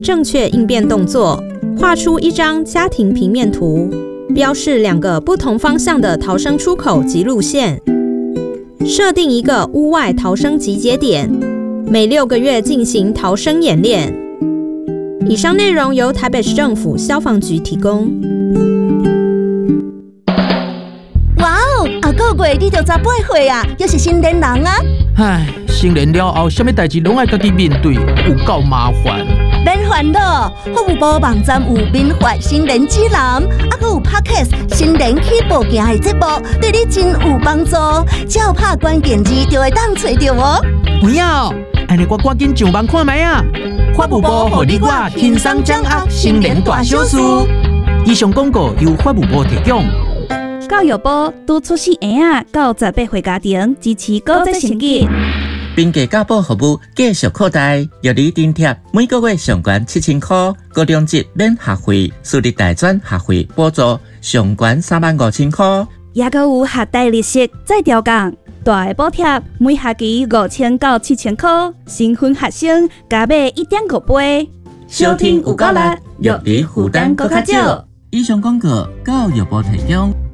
正确应变动作，画出一张家庭平面图，标示2个不同方向的逃生出口及路线，设定一个屋外逃生集结点，每6个月进行逃生演练。以上内容由台北市政府消防局提供。 哇哦，啊个月你就18岁啊，又是成年人啊！ 唉，成年了后，什么代志拢爱家己面对，有够麻烦。 免烦恼，服务部网站有民法新人指南，还有 Podcast 新人起步行的节目，对你真有帮助。只要拍关键字就会当找到哦。 有影哦，安尼我赶紧上网看卖啊！法务部互你我轻松掌握新人大小事。以上广告由法务部提供。 教育部督促细婴仔到18岁家庭支持高职成绩。 并家教保服务继续扩大，由你津贴每个月上悬7000块，高中级免学费，私立大专学费补助上悬35000块， 也还有学贷利息再调降，大的补贴每学期5000到7000块，新婚学生加买1.5倍。 收听有够力，育儿负担更较少。以上广告教育部提供。